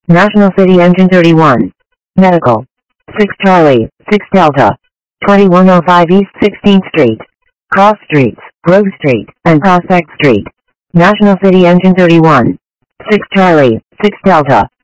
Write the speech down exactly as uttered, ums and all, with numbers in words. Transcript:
National City Engine thirty-one. Medical. six Charlie, six Delta. twenty-one oh five East sixteenth Street. Cross Streets, Grove Street, and Prospect Street. National City Engine thirty-one. six Charlie, six Delta.